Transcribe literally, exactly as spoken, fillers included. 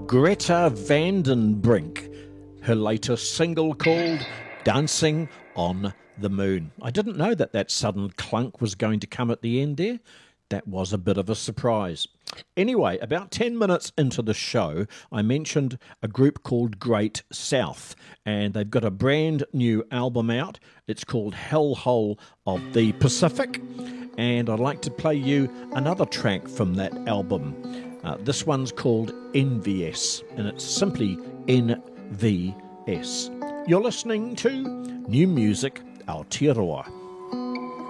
Greta Vandenbrink, her latest single called Dancing on the Moon. I didn't know that that sudden clunk was going to come at the end there. That was a bit of a surprise. Anyway, about ten minutes into the show, I mentioned a group called Great South, and they've got a brand new album out. It's called Hellhole of the Pacific, and I'd like to play you another track from that album. Uh, this one's called Envious, and it's simply N V S. You're listening to New Music Aotearoa.